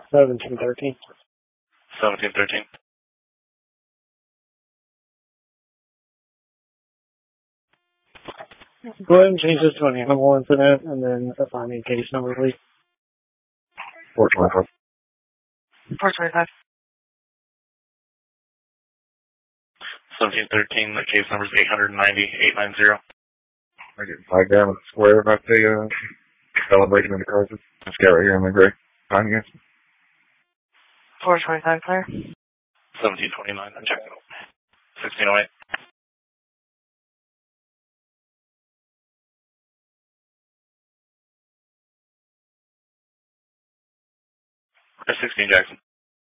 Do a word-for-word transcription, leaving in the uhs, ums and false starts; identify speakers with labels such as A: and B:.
A: seventeen thirteen.
B: seventeen thirteen.
A: Go ahead and change this to an animal incident, and then assign me a case number, please.
C: four twenty-five.
D: four twenty-five.
B: seventeen thirteen, the case number is eight ninety, eight ninety.
C: I get five down with a square about the uh, celebration of the crisis. This guy right here in the gray. Fine, yes.
D: four twenty-five, clear.
B: seventeen twenty-nine, I'm checking out. sixteen oh eight. sixteen Jackson.